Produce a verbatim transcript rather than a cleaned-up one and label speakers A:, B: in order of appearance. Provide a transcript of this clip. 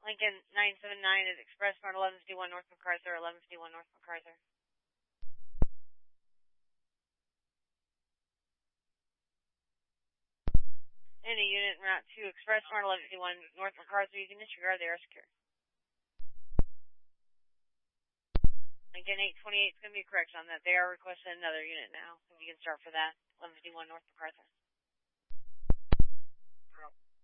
A: Lincoln nine seven nine is Express Smart eleven fifty-one North MacArthur, eleven fifty-one North MacArthur. Any unit en route to Express Smart eleven fifty-one North MacArthur, you can disregard, they are secure. Lincoln eight twenty-eight is going to be a correction on that. They are requesting another unit now, so you can start for that. eleven fifty-one North MacArthur.